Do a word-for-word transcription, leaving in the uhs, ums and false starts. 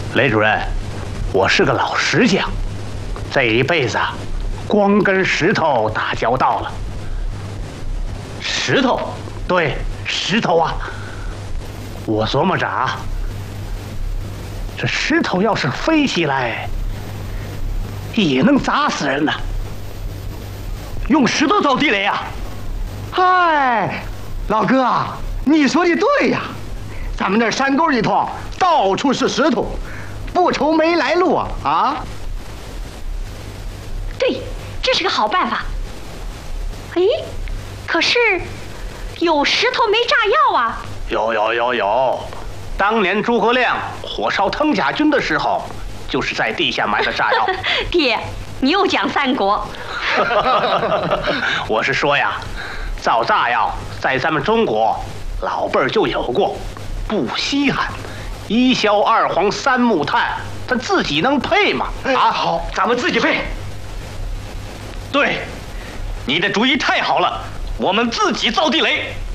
雷主任，我是个老石匠，这一辈子光跟石头打交道了。石头？对，石头啊！我琢磨着啊，这石头要是飞起来，也能砸死人呐。用石头造地雷呀？ 嗨，老哥，你说的对呀，咱们这山沟里头到处是石头，不愁没来路啊！啊， 对，这是个好办法。哎，可是有石头没炸药啊？ 有有有有，当年诸葛亮火烧腾甲军的时候，就是在地下埋的炸药。 爹，你又讲三国。 我是说呀，造炸药在咱们中国老辈儿就有过，不稀罕。一硝二黄三木炭，它自己能配吗？ 啊，好，咱们自己配。 对，你的主意太好了，我们自己造地雷。